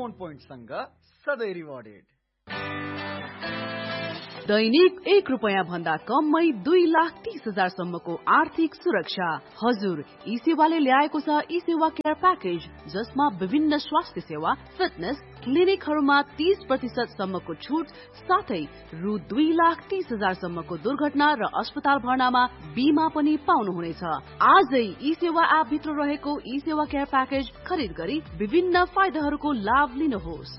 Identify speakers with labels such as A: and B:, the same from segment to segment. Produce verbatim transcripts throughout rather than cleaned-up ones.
A: Phone पोइन्टसँग सधैँ rewarded.
B: दैनिक एक रुपैयाँ भन्दा कममै दुई लाख तीस हजार सम्मको आर्थिक सुरक्षा। हजुर, ई सेवाले ल्याएको छ ई सेवा केयर प्याकेज, जसमा विभिन्न स्वास्थ्य सेवा, फिटनेस, क्लिनिकहरूमा तीस प्रतिशत सम्मको छुट साथै रु दुई लाख तीस हजार सम्मको दुर्घटना र अस्पताल भर्नामा बीमा पनि पाउनुहुनेछ। आजै ई सेवा एप भित्र रहेको ई सेवा केयर प्याकेज खरिद गरी विभिन्न फाइदाहरूको लाभ लिनुहोस्।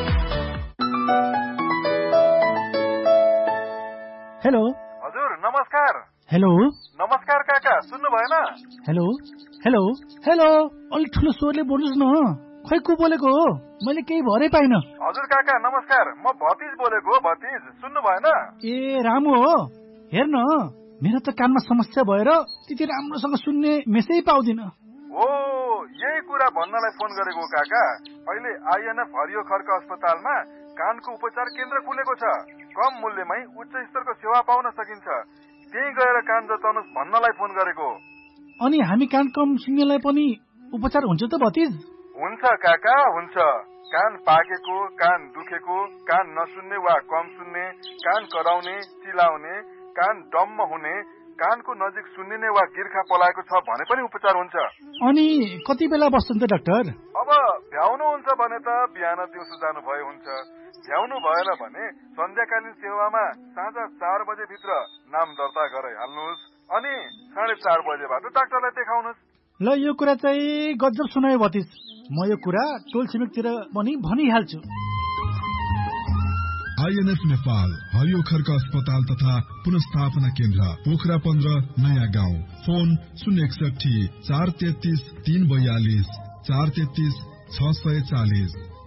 C: हेलो
D: हजुर नमस्कार।
C: हेलो
D: नमस्कार काका, सुन्नु भएन?
C: हेलो हेलो हेलो अलि ठुलो स्वरले बोल्नुस् न। खै को बोलेको हो? मैले केही भरै पाइन।
D: हजुर काका नमस्कार, म भतिज बोलेको हो। भतिज सुन्नु भएन?
C: ए रामु हो। हेर्न, मेरो त कानमा समस्या भएर त्यति राम्रोसँग सुन्ने मेसै पाउँदिन।
D: ओ यही कुरा भन्नलाई फोन गरेको काका। अहिले आइएनएफ हरियो खर्क अस्पतालमा कानको उपचार केन्द्र खुलेको छ। कम मूल्यमै उच्च स्तरको सेवा पाउन सकिन्छ। त्यही गएर कान जताउनुहोस् भन्नलाई फोन गरेको।
C: अनि हामी कान कम सुन्नेलाई पनि उपचार हुन्छ त भतिज?
D: हुन्छ काका, हुन्छ। कान पाकेको, कान दुखेको, कान नसुन्ने वा कम सुन्ने, कान कराउने, चिलाउने, कान डम्म हुने, कानको नजिक सुन्निने वा गिर्खा पलाएको छ भने पनि उपचार हुन्छ।
C: अनि कति बेला बस्छन् त डाक्टर?
D: अब भ्याउनु हुन्छ भने त बिहान दिउँसो जानु भए हुन्छ। भ्याउनु भएन भने सन्ध्याकालीन सेवामा साँझ चार बजे भित्र नाम दर्ता गराइहाल्नुहोस्। अनि साढे चार बजेबाट डाक्टरलाई देखाउनुहोस्।
C: ल, यो कुरा चाहिँ गजब सुनायो भतिज। म यो कुरा टोल छिमेकतिर पनि भनिहाल्छु।
E: आइएनएफ नेपाल हरियो खर्क अस्पताल तथा पुनस्थापना केन्द्र, पोखरा पन्ध्र, नयाँ गाउँ। फोन शून्य एकसठी चार तेत्तीस तीन बयालीस चार तेत्तीस छ सय चालिस